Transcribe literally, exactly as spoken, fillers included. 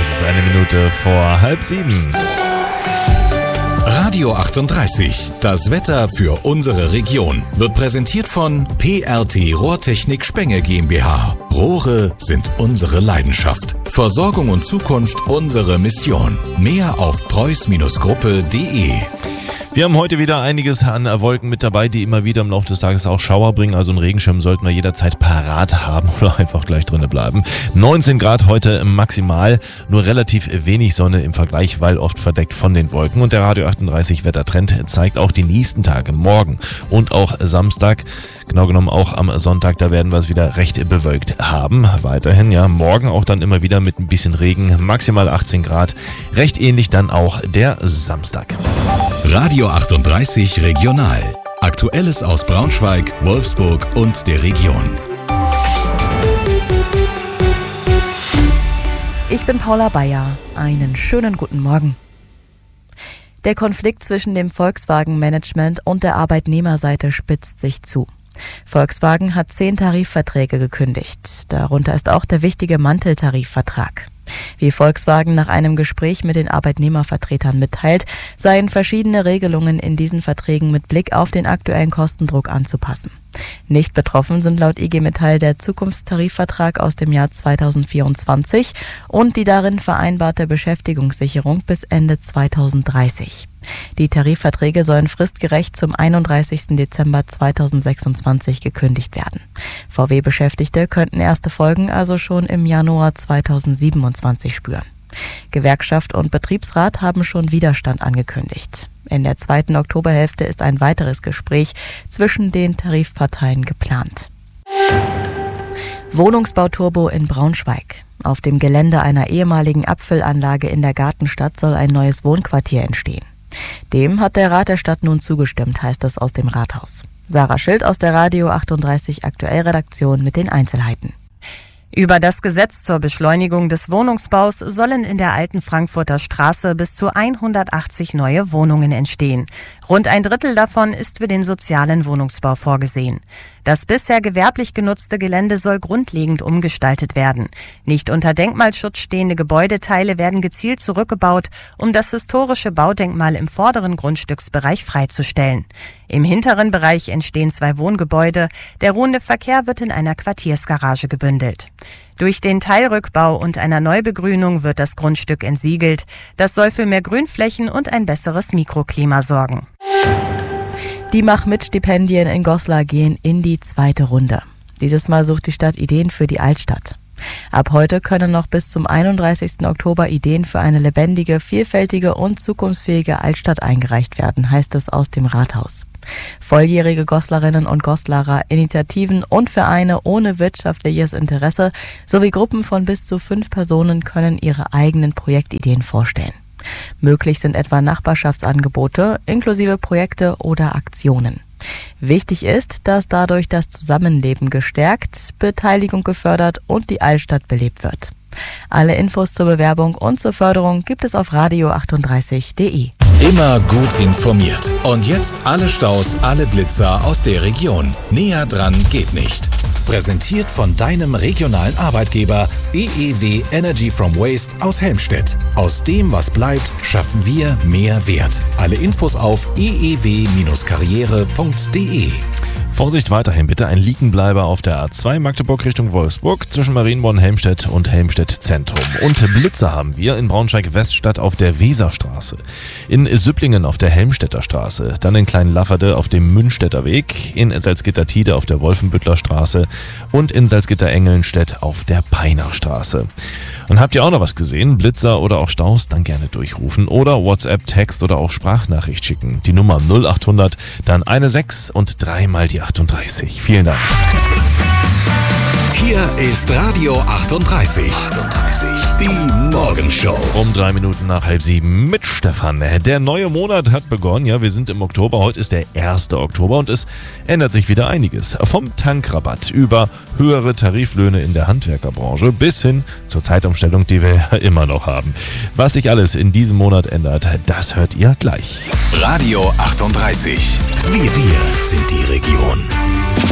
Es ist eine Minute vor halb sieben. Radio achtunddreißig, das Wetter für unsere Region, wird präsentiert von P R T Rohrtechnik Spenge GmbH. Rohre sind unsere Leidenschaft. Versorgung und Zukunft unsere Mission. Mehr auf preuß Gruppe punkt de. Wir haben heute wieder einiges an Wolken mit dabei, die immer wieder im Laufe des Tages auch Schauer bringen. Also einen Regenschirm sollten wir jederzeit parat haben oder einfach gleich drinnen bleiben. neunzehn Grad heute maximal, nur relativ wenig Sonne im Vergleich, weil oft verdeckt von den Wolken. Und der Radio achtunddreißig Wettertrend zeigt auch die nächsten Tage, morgen und auch Samstag, genau genommen auch am Sonntag, da werden wir es wieder recht bewölkt haben. Weiterhin, ja, morgen auch dann immer wieder mit ein bisschen Regen, maximal achtzehn Grad. Recht ähnlich dann auch der Samstag. Radio achtunddreißig Regional. Aktuelles aus Braunschweig, Wolfsburg und der Region. Ich bin Paula Bayer. Einen schönen guten Morgen. Der Konflikt zwischen dem Volkswagen-Management und der Arbeitnehmerseite spitzt sich zu. Volkswagen hat zehn Tarifverträge gekündigt. Darunter ist auch der wichtige Manteltarifvertrag. Wie Volkswagen nach einem Gespräch mit den Arbeitnehmervertretern mitteilt, seien verschiedene Regelungen in diesen Verträgen mit Blick auf den aktuellen Kostendruck anzupassen. Nicht betroffen sind laut I G Metall der Zukunftstarifvertrag aus dem Jahr zweitausendvierundzwanzig und die darin vereinbarte Beschäftigungssicherung bis Ende zweitausenddreißig. Die Tarifverträge sollen fristgerecht zum einunddreißigsten Dezember zweitausendsechsundzwanzig gekündigt werden. V W-Beschäftigte könnten erste Folgen also schon im Januar zweitausendsiebenundzwanzig spüren. Gewerkschaft und Betriebsrat haben schon Widerstand angekündigt. In der zweiten Oktoberhälfte ist ein weiteres Gespräch zwischen den Tarifparteien geplant. Wohnungsbauturbo in Braunschweig. Auf dem Gelände einer ehemaligen Abfüllanlage in der Gartenstadt soll ein neues Wohnquartier entstehen. Dem hat der Rat der Stadt nun zugestimmt, heißt es aus dem Rathaus. Sarah Schild aus der Radio achtunddreißig Aktuell-Redaktion mit den Einzelheiten. Über das Gesetz zur Beschleunigung des Wohnungsbaus sollen in der alten Frankfurter Straße bis zu hundertachtzig neue Wohnungen entstehen. Rund ein Drittel davon ist für den sozialen Wohnungsbau vorgesehen. Das bisher gewerblich genutzte Gelände soll grundlegend umgestaltet werden. Nicht unter Denkmalschutz stehende Gebäudeteile werden gezielt zurückgebaut, um das historische Baudenkmal im vorderen Grundstücksbereich freizustellen. Im hinteren Bereich entstehen zwei Wohngebäude. Der ruhende Verkehr wird in einer Quartiersgarage gebündelt. Durch den Teilrückbau und einer Neubegrünung wird das Grundstück entsiegelt. Das soll für mehr Grünflächen und ein besseres Mikroklima sorgen. Die Mach-mit-Stipendien in Goslar gehen in die zweite Runde. Dieses Mal sucht die Stadt Ideen für die Altstadt. Ab heute können noch bis zum einunddreißigsten Oktober Ideen für eine lebendige, vielfältige und zukunftsfähige Altstadt eingereicht werden, heißt es aus dem Rathaus. Volljährige Goslarinnen und Goslarer, Initiativen und Vereine ohne wirtschaftliches Interesse sowie Gruppen von bis zu fünf Personen können ihre eigenen Projektideen vorstellen. Möglich sind etwa Nachbarschaftsangebote inklusive Projekte oder Aktionen. Wichtig ist, dass dadurch das Zusammenleben gestärkt, Beteiligung gefördert und die Altstadt belebt wird. Alle Infos zur Bewerbung und zur Förderung gibt es auf radio achtunddreißig punkt de. Immer gut informiert. Und jetzt alle Staus, alle Blitzer aus der Region. Näher dran geht nicht. Präsentiert von deinem regionalen Arbeitgeber E E W Energy from Waste aus Helmstedt. Aus dem, was bleibt, schaffen wir mehr Wert. Alle Infos auf e e w karriere punkt de. Vorsicht weiterhin bitte, ein Liegenbleiber auf der A zwei Magdeburg Richtung Wolfsburg zwischen Marienborn-Helmstedt und Helmstedt-Zentrum. Und Blitzer haben wir in Braunschweig-Weststadt auf der Weserstraße, in Süpplingen auf der Helmstedter Straße, dann in Kleinlafferde auf dem Münstetter Weg, in Salzgitter-Tide auf der Wolfenbüttler Straße und in Salzgitter-Engelnstedt auf der Peiner Straße. Und habt ihr auch noch was gesehen? Blitzer oder auch Staus? Dann gerne durchrufen oder WhatsApp, Text oder auch Sprachnachricht schicken. Die Nummer null achthundert, dann eine sechs und dreimal die achtunddreißig. Vielen Dank. Hier ist Radio achtunddreißig. achtunddreißig, die Morgenshow. Um drei Minuten nach halb sieben mit Stefan. Der neue Monat hat begonnen. Ja, wir sind im Oktober. Heute ist der erste Oktober und es ändert sich wieder einiges. Vom Tankrabatt über höhere Tariflöhne in der Handwerkerbranche bis hin zur Zeitumstellung, die wir ja immer noch haben. Was sich alles in diesem Monat ändert, das hört ihr gleich. Radio achtunddreißig. Wir, wir sind die Region.